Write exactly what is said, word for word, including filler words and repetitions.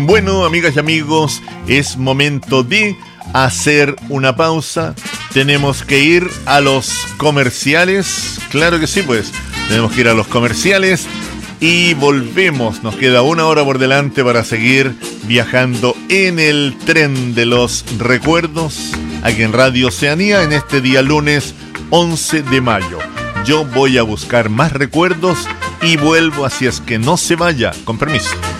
Bueno, amigas y amigos, es momento de hacer una pausa. Tenemos que ir a los comerciales. Claro que sí, pues. Tenemos que ir a los comerciales y volvemos. Nos queda una hora por delante para seguir viajando en el tren de los recuerdos aquí en Radio Oceanía en este día lunes once de mayo. Yo voy a buscar más recuerdos y vuelvo, así es que no se vaya. Con permiso.